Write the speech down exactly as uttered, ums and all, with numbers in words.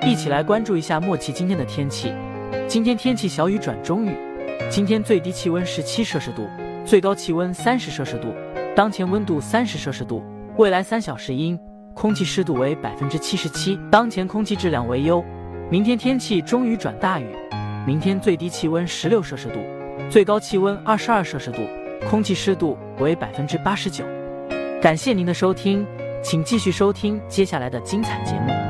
一起来关注一下默契今天的天气。今天天气小雨转中雨，今天最低气温十七摄氏度，最高气温三十摄氏度，当前温度三十摄氏度，未来三小时阴，空气湿度为百分之七十七，当前空气质量为优。明天天气中雨转大雨，明天最低气温十六摄氏度，最高气温二十二摄氏度，空气湿度为百分之八十九。感谢您的收听，请继续收听接下来的精彩节目。